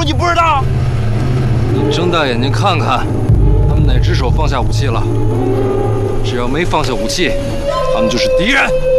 你不知道？ 你睁大眼睛看看，他们哪只手放下武器了？只要没放下武器，他们就是敌人。